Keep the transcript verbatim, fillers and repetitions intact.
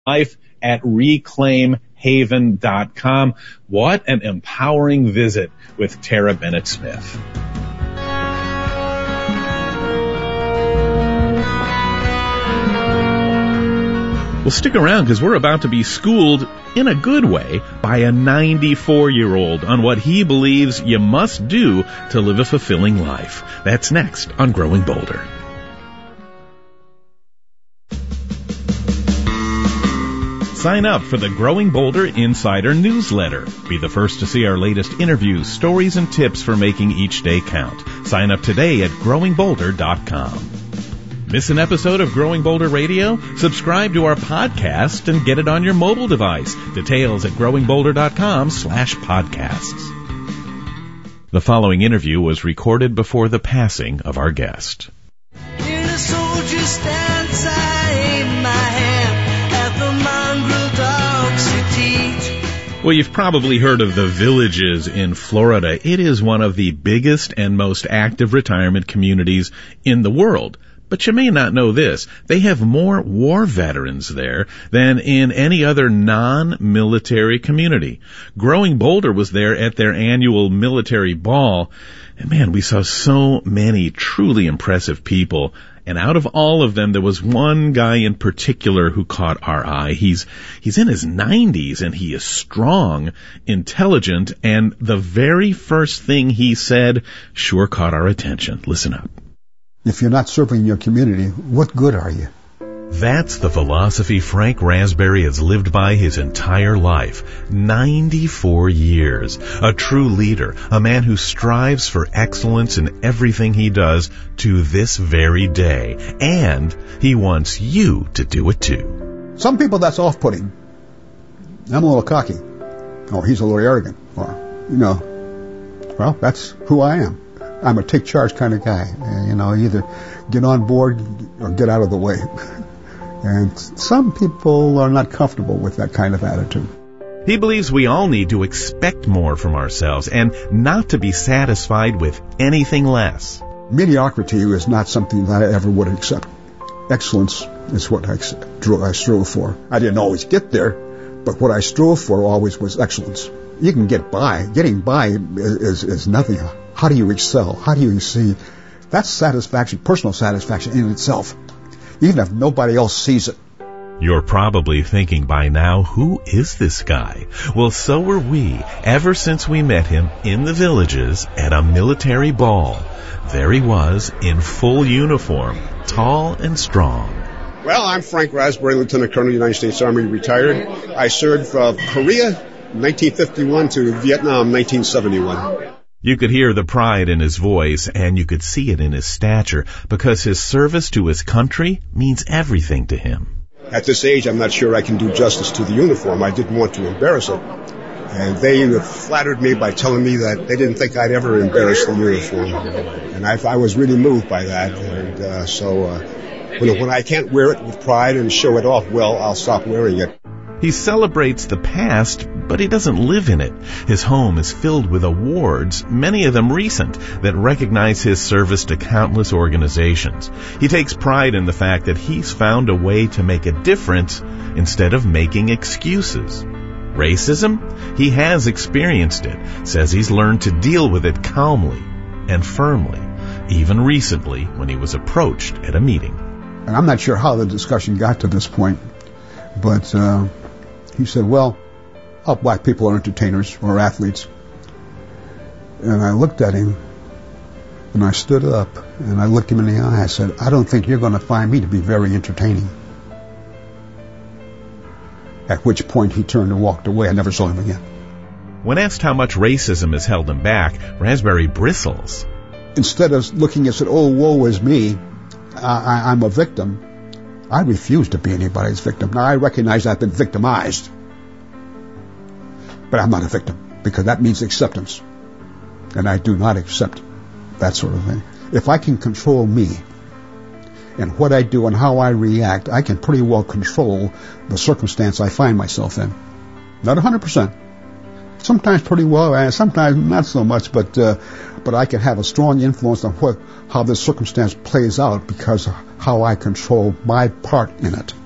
life at reclaim haven dot com. What an empowering visit with Tara Bennett Smith. Well, stick around because we're about to be schooled in a good way by a ninety-four-year-old on what he believes you must do to live a fulfilling life. That's next on Growing Bolder. Sign up for the Growing Bolder Insider newsletter. Be the first to see our latest interviews, stories, and tips for making each day count. Sign up today at growing bolder dot com. Miss an episode of Growing Bolder Radio? Subscribe to our podcast and get it on your mobile device. Details at growing bolder dot com slash podcasts. The following interview was recorded before the passing of our guest. In a soldier stance, I aim my hand at the mongrel dogs you teach. Well, you've probably heard of the Villages in Florida. It is one of the biggest and most active retirement communities in the world. But you may not know this. They have more war veterans there than in any other non-military community. Growing Bolder was there at their annual military ball. And man, we saw so many truly impressive people. And out of all of them, there was one guy in particular who caught our eye. He's, he's in his nineties and he is strong, intelligent, and the very first thing he said sure caught our attention. Listen up. If you're not serving your community, what good are you? That's the philosophy Frank Raspberry has lived by his entire life. ninety-four years. A true leader. A man who strives for excellence in everything he does to this very day. And he wants you to do it too. Some people, that's off-putting. I'm a little cocky. Or he's a little arrogant. Or, you know, well, that's who I am. I'm a take charge kind of guy. And, you know, either get on board or get out of the way. And some people are not comfortable with that kind of attitude. He believes we all need to expect more from ourselves and not to be satisfied with anything less. Mediocrity is not something that I ever would accept. Excellence is what I, I strove for. I didn't always get there, but what I strove for always was excellence. You can get by. Getting by is, is nothing. How do you excel? How do you see? That's satisfaction, personal satisfaction in itself, even if nobody else sees it. You're probably thinking by now, who is this guy? Well, so were we, ever since we met him in the Villages at a military ball. There he was, in full uniform, tall and strong. Well, I'm Frank Raspberry, Lieutenant Colonel, United States Army, retired. I served from Korea, nineteen fifty-one, to Vietnam, nineteen seventy-one. You could hear the pride in his voice, and you could see it in his stature, because his service to his country means everything to him. At this age, I'm not sure I can do justice to the uniform. I didn't want to embarrass it. And they flattered me by telling me that they didn't think I'd ever embarrass the uniform. And I, I was really moved by that. And uh, so uh, when, when I can't wear it with pride and show it off, well, I'll stop wearing it. He celebrates the past, but he doesn't live in it. His home is filled with awards, many of them recent, that recognize his service to countless organizations. He takes pride in the fact that he's found a way to make a difference instead of making excuses. Racism? He has experienced it, says he's learned to deal with it calmly and firmly, even recently when he was approached at a meeting. And I'm not sure how the discussion got to this point, but uh, he said, well, all black people are entertainers or athletes. And I looked at him, and I stood up, and I looked him in the eye. I said, I don't think you're going to find me to be very entertaining. At which point he turned and walked away. I never saw him again. When asked how much racism has held him back, Raspberry bristles. Instead of looking and said, oh, woe is me, I, I, I'm a victim, I refuse to be anybody's victim. Now, I recognize I've been victimized, but I'm not a victim, because that means acceptance. And I do not accept that sort of thing. If I can control me and what I do and how I react, I can pretty well control the circumstance I find myself in. Not one hundred percent. Sometimes pretty well, and sometimes not so much, but uh, but I can have a strong influence on what how this circumstance plays out because of how I control my part in it.